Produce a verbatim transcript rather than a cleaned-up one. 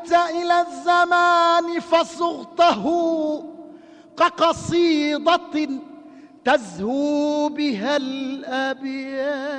أنت إلى الزمان فصغته كقصيدة تزهو بها الأبيات.